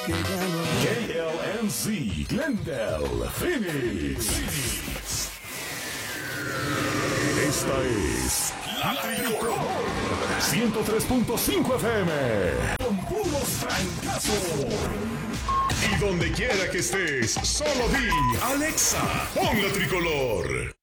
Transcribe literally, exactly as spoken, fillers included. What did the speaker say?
K L M C, Glendale, Phoenix. Esta es La Tricolor ciento tres punto cinco F M. Con puros francazos. Y donde quiera que estés, solo di Alexa, pon La Tricolor.